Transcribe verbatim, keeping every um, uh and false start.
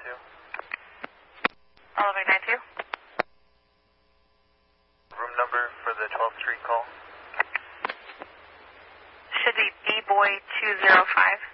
two. Oliver nine two. Room number for the twelfth Street call. Should be B-Boy two zero five.